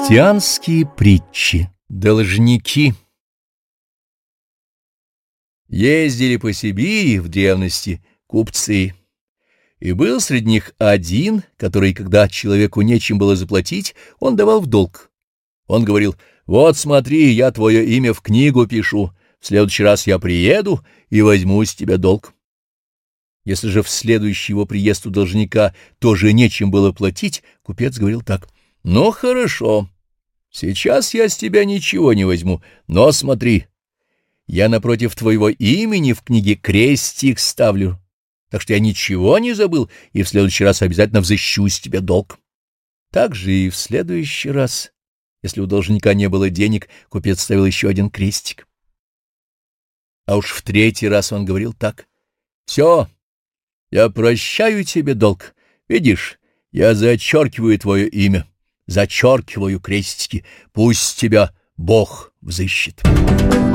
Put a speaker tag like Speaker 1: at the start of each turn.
Speaker 1: Христианские притчи. Должники. Ездили по Сибири в древности купцы, и был среди них один, который, когда человеку нечем было заплатить, он давал в долг. Он говорил: «Вот смотри, я твое имя в книгу пишу, в следующий раз я приеду и возьму с тебя долг». Если же в следующий его приезд у должника тоже нечем было платить, купец говорил так: «Ну, хорошо, сейчас я с тебя ничего не возьму, но смотри, я напротив твоего имени в книге крестик ставлю, так что я ничего не забыл и в следующий раз обязательно взыщу с тебя долг». Так же и в следующий раз, если у должника не было денег, купец ставил еще один крестик. А уж в третий раз он говорил так: «Все, я прощаю тебе долг. Видишь, я зачеркиваю твое имя, зачеркиваю крестики. Пусть тебя Бог взыщет».